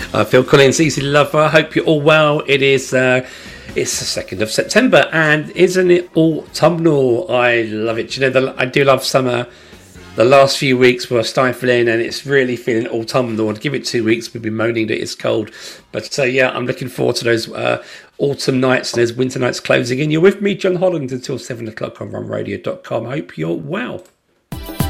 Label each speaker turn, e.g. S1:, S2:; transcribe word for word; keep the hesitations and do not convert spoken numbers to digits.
S1: Uh, Phil Collins, Easy Lover. I hope you're all well. It is uh, it's the second of September, and isn't it autumnal? I love it. You know, the, I do love summer. The last few weeks were stifling, and it's really feeling autumnal. And give it two weeks, we've been moaning that it's cold. But uh, yeah, I'm looking forward to those uh, autumn nights and those winter nights closing in. You're with me, John Holland, until seven o'clock on run radio dot com. I hope you're well.